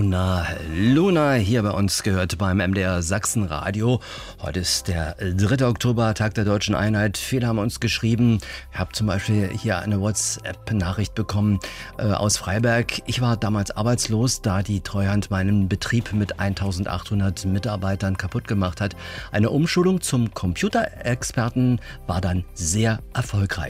Luna. Luna hier bei uns gehört beim MDR Sachsenradio. Heute ist der 3. Oktober, Tag der Deutschen Einheit. Viele haben uns geschrieben. Ich habe zum Beispiel hier eine WhatsApp-Nachricht bekommen aus Freiberg. Ich war damals arbeitslos, da die Treuhand meinen Betrieb mit 1800 Mitarbeitern kaputt gemacht hat. Eine Umschulung zum Computerexperten war dann sehr erfolgreich.